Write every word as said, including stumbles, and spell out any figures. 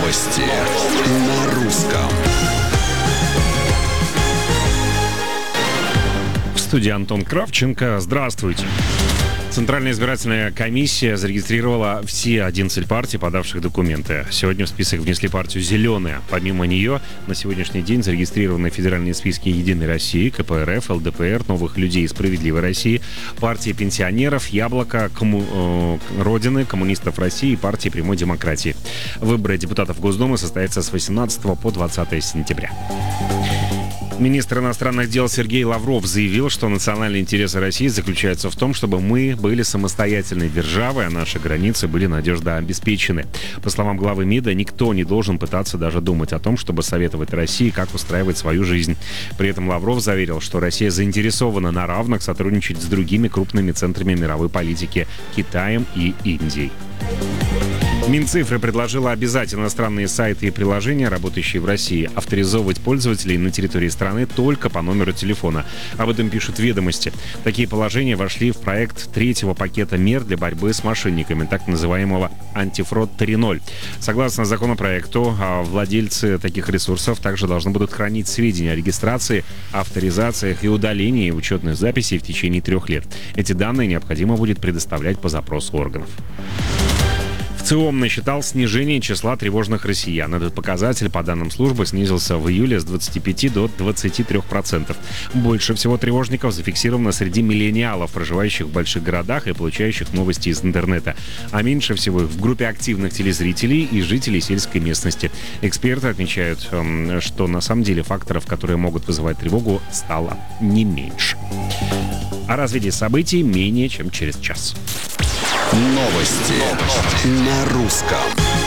Новости на русском. В студии Антон Кравченко. Здравствуйте. Центральная избирательная комиссия зарегистрировала все одиннадцать партий, подавших документы. Сегодня в список внесли партию «Зеленая». Помимо нее, на сегодняшний день зарегистрированы федеральные списки «Единой России», ка пэ эр эф, эл дэ пэ эр, «Новых людей» и «Справедливой России», партии пенсионеров, «Яблоко», комму... э, «Родины», «Коммунистов России» и партии «Прямой демократии». Выборы депутатов Госдумы состоятся с восемнадцатого по двадцатое сентября. Министр иностранных дел Сергей Лавров заявил, что национальные интересы России заключаются в том, чтобы мы были самостоятельной державой, а наши границы были надежно обеспечены. По словам главы МИДа, никто не должен пытаться даже думать о том, чтобы советовать России, как устраивать свою жизнь. При этом Лавров заверил, что Россия заинтересована на равных сотрудничать с другими крупными центрами мировой политики – Китаем и Индией. Минцифры предложила обязать иностранные сайты и приложения, работающие в России, авторизовывать пользователей на территории страны только по номеру телефона. Об этом пишут «Ведомости». Такие положения вошли в проект третьего пакета мер для борьбы с мошенниками, так называемого «Антифрод три ноль». Согласно законопроекту, владельцы таких ресурсов также должны будут хранить сведения о регистрации, авторизациях и удалении учетных записей в течение трех лет. Эти данные необходимо будет предоставлять по запросу органов. ВЦИОМ насчитал снижение числа тревожных россиян. Этот показатель, по данным службы, снизился в июле с двадцати пяти до двадцати трёх процентов. Больше всего тревожников зафиксировано среди миллениалов, проживающих в больших городах и получающих новости из интернета. А меньше всего их в группе активных телезрителей и жителей сельской местности. Эксперты отмечают, что на самом деле факторов, которые могут вызывать тревогу, стало не меньше. О развитии событий менее чем через час. Новости на русском.